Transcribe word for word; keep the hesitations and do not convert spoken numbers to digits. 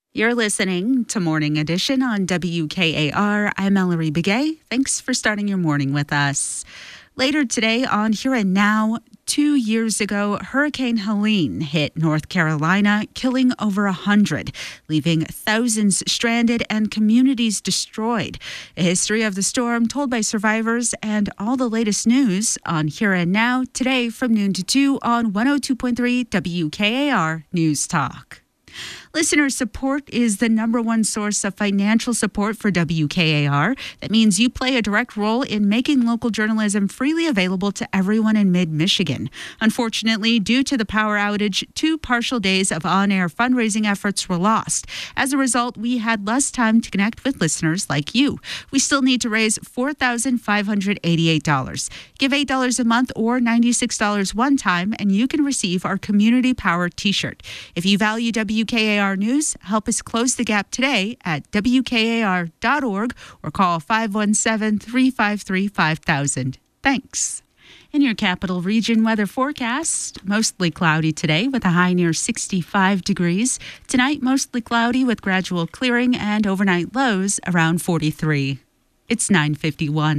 You're listening to Morning Edition on W K A R. I'm Ellery Begay. Thanks for starting your morning with us. Later today on Here and Now, two years ago, Hurricane Helene hit North Carolina, killing over a hundred, leaving thousands stranded and communities destroyed. A history of the storm told by survivors and all the latest news on Here and Now today from noon to two on one oh two point three W K A R News Talk. Listener support is the number one source of financial support for W K A R. That means you play a direct role in making local journalism freely available to everyone in mid-Michigan. Unfortunately, due to the power outage, two partial days of on-air fundraising efforts were lost. As a result, we had less time to connect with listeners like you. We still need to raise four thousand five hundred eighty-eight dollars. Give eight dollars a month or ninety-six dollars one time, and you can receive our Community Power t-shirt. If you value W K A R News, help us close the gap today at W K A R dot org or call five one seven, three five three, five thousand. Thanks. In your capital region weather forecast, mostly cloudy today with a high near sixty-five degrees. Tonight, mostly cloudy with gradual clearing and overnight lows around forty-three. It's nine fifty-one.